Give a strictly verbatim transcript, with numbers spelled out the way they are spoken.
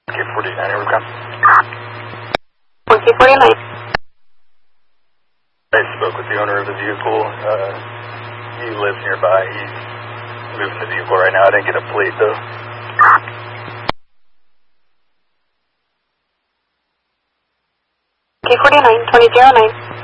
K forty-nine, overcome. one K forty-nine. I spoke with the owner of the vehicle. Uh, he lives nearby. He's moving the vehicle right now. I didn't get a plate, though. K forty-nine, twenty oh nine.